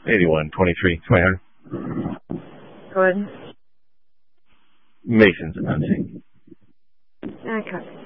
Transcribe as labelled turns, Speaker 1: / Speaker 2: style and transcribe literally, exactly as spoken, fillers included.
Speaker 1: eighty-one twenty-three. Twenty.
Speaker 2: Go ahead.
Speaker 1: Mason's announcing.
Speaker 2: Okay.